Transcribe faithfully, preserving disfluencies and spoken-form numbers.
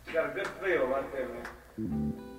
You got a good feel right there, man.